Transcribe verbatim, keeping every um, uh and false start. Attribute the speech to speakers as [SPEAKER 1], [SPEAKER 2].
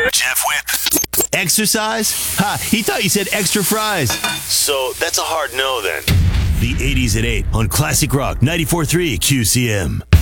[SPEAKER 1] Jeff Whip.
[SPEAKER 2] Exercise? Ha, he thought you said extra fries.
[SPEAKER 1] So that's a hard no then.
[SPEAKER 2] The eighties at eight on Classic Rock ninety-four point three Q C M.